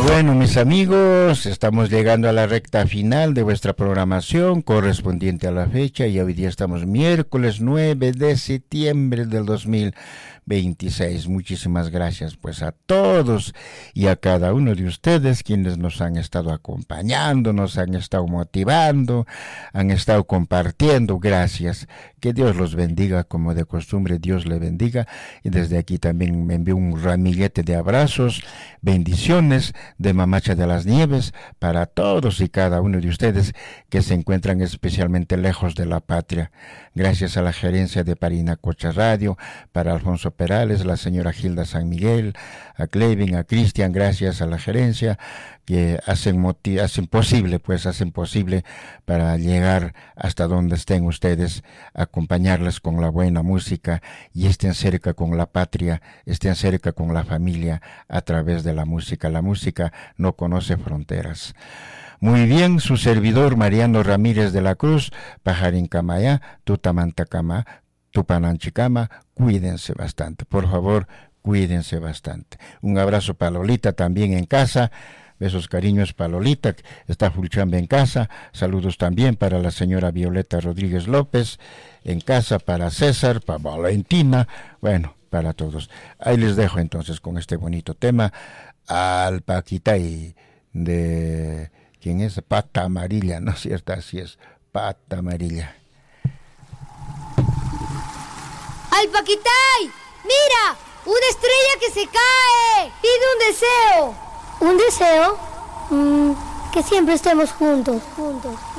Bueno, mis amigos, estamos llegando a la recta final de vuestra programación correspondiente a la fecha y hoy día estamos miércoles 9 de septiembre del 2026. Muchísimas gracias pues a todos y a cada uno de ustedes quienes nos han estado acompañando, nos han estado motivando, han estado compartiendo. Gracias. Que Dios los bendiga, como de costumbre Dios le bendiga. Y desde aquí también me envío un ramillete de abrazos, bendiciones de Mamacha de las Nieves para todos y cada uno de ustedes que se encuentran especialmente lejos de la patria. Gracias a la gerencia de Parinacocha Radio, para Alfonso Perales, la señora Gilda San Miguel, a Clevin, a Cristian, gracias a la gerencia que hacen posible para llegar hasta donde estén ustedes, acompañarles con la buena música y estén cerca con la patria, estén cerca con la familia a través de la música. La música no conoce fronteras. Muy bien, su servidor Mariano Ramírez de la Cruz, Pajarín Camaya, Tutamantacama, Tupananchicama, cuídense bastante, por favor, cuídense bastante. Un abrazo para Lolita también en casa. Besos, cariños para Lolita, que está fulchamba en casa. Saludos también para la señora Violeta Rodríguez López, en casa, para César, para Valentina, bueno, para todos. Ahí les dejo entonces con este bonito tema, al Paquitay, de... ¿Quién es? Pata Amarilla, ¿no es cierto? Así es, Pata Amarilla. ¡Al Paquitay! ¡Mira! ¡Una estrella que se cae! ¡Pide un deseo! ¿Un deseo? Que siempre estemos juntos.